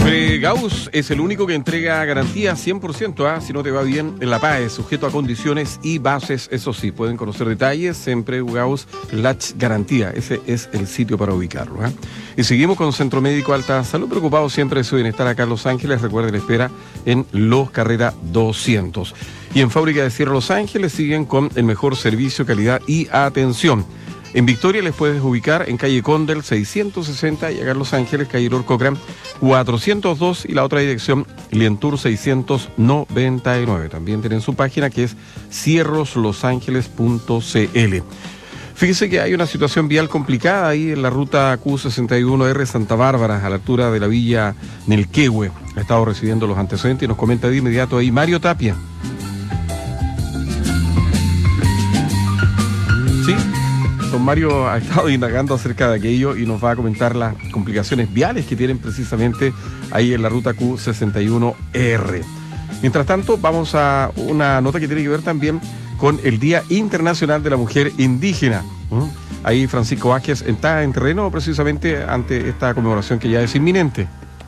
Gauss es el único que entrega garantía 100%, si no te va bien en la PAE, sujeto a condiciones y bases, eso sí, pueden conocer detalles en Gauss Latch Garantía, ese es el sitio para ubicarlo. Y seguimos con Centro Médico Alta Salud, preocupado siempre de su bienestar acá en Los Ángeles, recuerden, espera en Los Carrera 200. Y en Fábrica de Cierre Los Ángeles siguen con el mejor servicio, calidad y atención. En Victoria les puedes ubicar en calle Condel 660 y acá en Los Ángeles, calle Lord Cochran 402 y la otra dirección Lientour 699. También tienen su página que es cierroslosangeles.cl. Fíjese que hay una situación vial complicada ahí en la ruta Q61R Santa Bárbara, a la altura de la villa Nelquehue. Ha estado recibiendo los antecedentes y nos comenta de inmediato ahí Mario Tapia. ¿Sí? Don Mario ha estado indagando acerca de aquello y nos va a comentar las complicaciones viales que tienen precisamente ahí en la ruta Q61R. Mientras tanto, vamos a una nota que tiene que ver también con el Día Internacional de la Mujer Indígena. Ahí Francisco Vázquez está en terreno precisamente ante esta conmemoración que ya es inminente.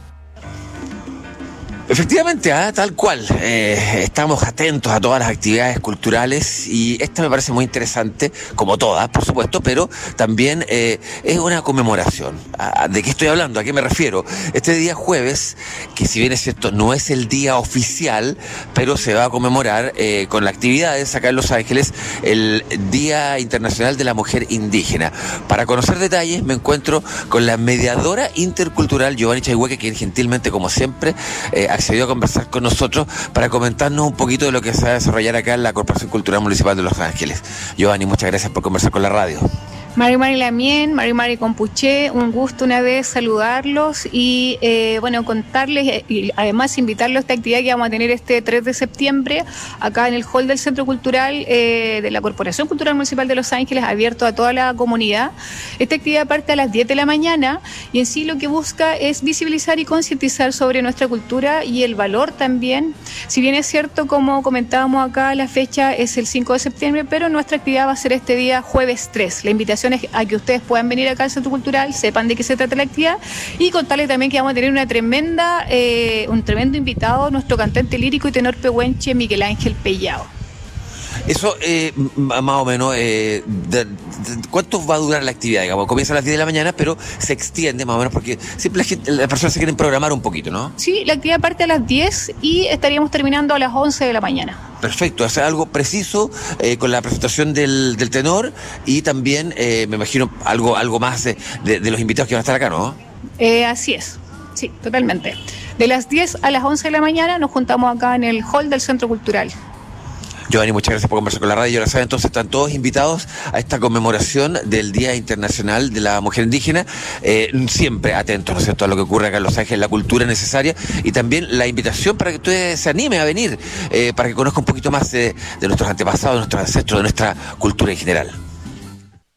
Efectivamente, tal cual. Estamos atentos a todas las actividades culturales y esta me parece muy interesante, como todas, por supuesto, pero también es una conmemoración. ¿De qué estoy hablando? ¿A qué me refiero? Este día jueves, que si bien es cierto, no es el día oficial, pero se va a conmemorar con las actividades acá en Los Ángeles el Día Internacional de la Mujer Indígena. Para conocer detalles me encuentro con la mediadora intercultural Giovanni Chaihueque, quien gentilmente, como siempre, accedió a conversar con nosotros para comentarnos un poquito de lo que se va a desarrollar acá en la Corporación Cultural Municipal de Los Ángeles. Giovanni, muchas gracias por conversar con la radio. Mari Lamien, Mari Compuché, un gusto una vez saludarlos y contarles y además invitarlos a esta actividad que vamos a tener este 3 de septiembre acá en el hall del Centro Cultural de la Corporación Cultural Municipal de Los Ángeles, abierto a toda la comunidad. Esta actividad parte a las 10 de la mañana y en sí lo que busca es visibilizar y concientizar sobre nuestra cultura y el valor también. Si bien es cierto, como comentábamos acá, la fecha es el 5 de septiembre, pero nuestra actividad va a ser este día jueves 3. La invitación a que ustedes puedan venir acá al Centro Cultural, sepan de qué se trata la actividad y contarles también que vamos a tener un tremendo invitado, nuestro cantante lírico y tenor pehuenche Miguel Ángel Pellao. Eso, más o menos, ¿cuánto va a durar la actividad? Digamos, comienza a las 10 de la mañana, pero se extiende más o menos porque siempre las personas se quieren programar un poquito, ¿no? Sí, la actividad parte a las 10 y estaríamos terminando a las 11 de la mañana. Perfecto, hacer algo preciso con la presentación del tenor y también, me imagino, algo más de los invitados que van a estar acá, ¿no? Así es, sí, totalmente. De las 10 a las 11 de la mañana nos juntamos acá en el hall del Centro Cultural. Giovanni, muchas gracias por conversar con la radio. Y ahora saben, entonces están todos invitados a esta conmemoración del Día Internacional de la Mujer Indígena. Siempre atentos, ¿no es cierto?, a lo que ocurre acá en Los Ángeles, la cultura necesaria y también la invitación para que ustedes se animen a venir, para que conozcan un poquito más de nuestros antepasados, de nuestros ancestros, de nuestra cultura en general.